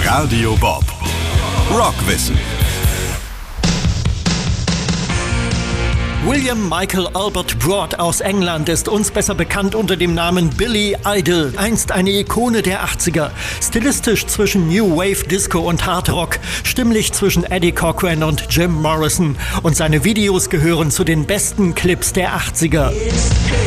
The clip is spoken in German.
Radio Bob. Rockwissen. William Michael Albert Broad aus England ist uns besser bekannt unter dem Namen Billy Idol, einst eine Ikone der 80er. Stilistisch zwischen New Wave, Disco und Hard Rock, stimmlich zwischen Eddie Cochran und Jim Morrison. Und seine Videos gehören zu den besten Clips der 80er.